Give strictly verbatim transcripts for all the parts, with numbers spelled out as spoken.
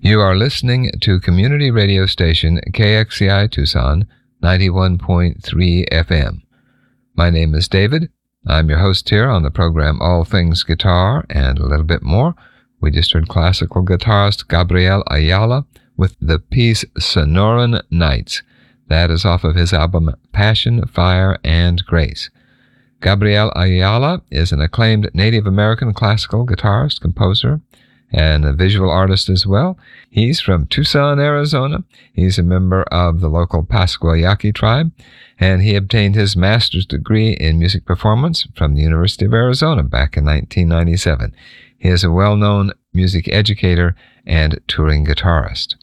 You are listening to community radio station K X C I Tucson, ninety-one point three F M. My name is David. I'm your host here on the program All Things Guitar and a little bit more. We just heard classical guitarist Gabriel Ayala with the piece Sonoran Nights. That is off of his album Passion, Fire, and Grace. Gabriel Ayala is an acclaimed Native American classical guitarist, composer, and a visual artist as well. He's from Tucson, Arizona. He's a member of the local Pascua Yaqui tribe, and he obtained his master's degree in music performance from the University of Arizona back in nineteen ninety-seven. He is a well-known music educator and touring guitarist.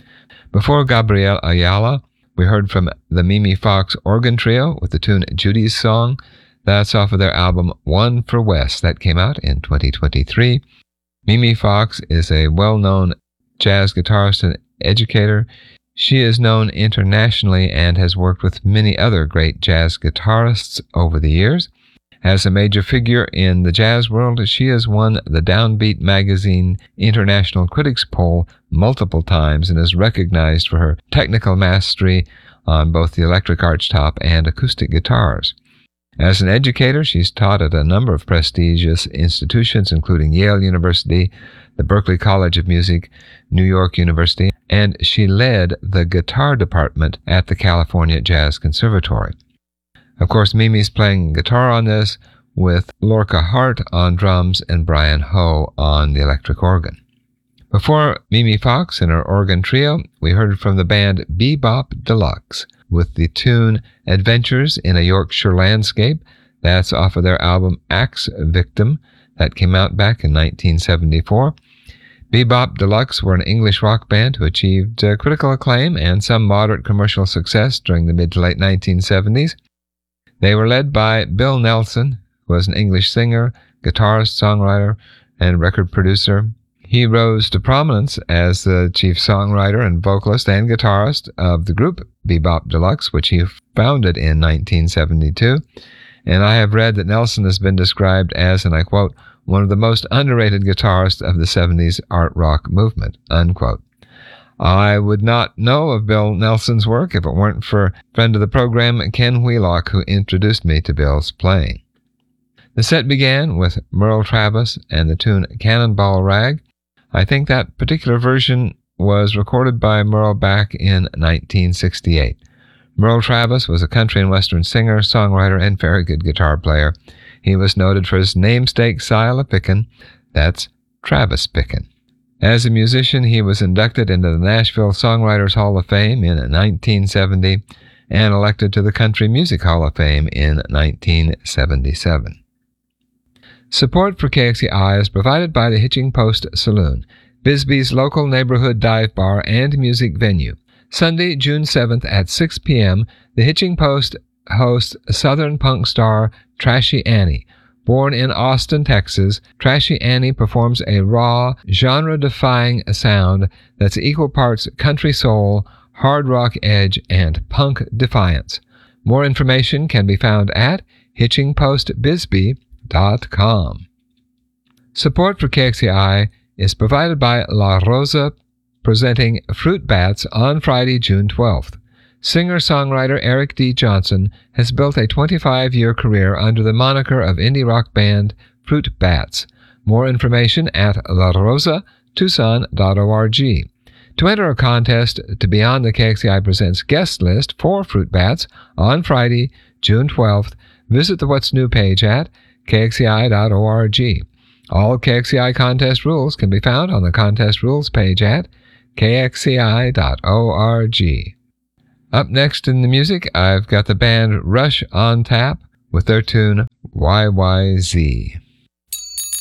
Before Gabriel Ayala, we heard from the Mimi Fox Organ Trio with the tune Judy's Song. That's off of their album One for West that came out in twenty twenty-three. Mimi Fox is a well-known jazz guitarist and educator. She is known internationally and has worked with many other great jazz guitarists over the years. As a major figure in the jazz world, she has won the Downbeat Magazine International Critics Poll multiple times and is recognized for her technical mastery on both the electric archtop and acoustic guitars. As an educator, she's taught at a number of prestigious institutions, including Yale University, the Berklee College of Music, New York University, and she led the guitar department at the California Jazz Conservatory. Of course, Mimi's playing guitar on this, with Lorca Hart on drums and Brian Ho on the electric organ. Before Mimi Fox and her organ trio, we heard from the band Bebop Deluxe with the tune Adventures in a Yorkshire Landscape. That's off of their album Axe Victim that came out back in nineteen seventy-four. Bebop Deluxe were an English rock band who achieved uh, critical acclaim and some moderate commercial success during the mid to late nineteen seventies. They were led by Bill Nelson, who was an English singer, guitarist, songwriter, and record producer. He rose to prominence as the chief songwriter and vocalist and guitarist of the group Bebop Deluxe, which he founded in nineteen seventy-two. And I have read that Nelson has been described as, and I quote, one of the most underrated guitarists of the seventies art rock movement, unquote. I would not know of Bill Nelson's work if it weren't for friend of the program, Ken Wheelock, who introduced me to Bill's playing. The set began with Merle Travis and the tune Cannonball Rag. I think that particular version was recorded by Merle back in nineteen sixty-eight. Merle Travis was a country and western singer, songwriter, and very good guitar player. He was noted for his namesake Sila Pickin, that's Travis Pickin. As a musician, he was inducted into the Nashville Songwriters Hall of Fame in nineteen seventy and elected to the Country Music Hall of Fame in nineteen seventy-seven. Support for K X C I is provided by the Hitching Post Saloon, Bisbee's local neighborhood dive bar and music venue. Sunday, June seventh at six p.m., the Hitching Post hosts Southern punk star Trashy Annie. Born in Austin, Texas, Trashy Annie performs a raw, genre-defying sound that's equal parts country soul, hard rock edge, and punk defiance. More information can be found at hitching post bisbee dot com. Support for K X C I is provided by La Rosa, presenting Fruit Bats on Friday, June twelfth. Singer-songwriter Eric D. Johnson has built a twenty-five-year career under the moniker of indie rock band Fruit Bats. More information at la rosa tucson dot org. To enter a contest to be on the K X C I Presents guest list for Fruit Bats on Friday, June twelfth, visit the What's New page at k x c i dot org. All K X C I contest rules can be found on the contest rules page at k x c i dot org. Up next in the music, I've got the band Rush on tap with their tune Y Y Z.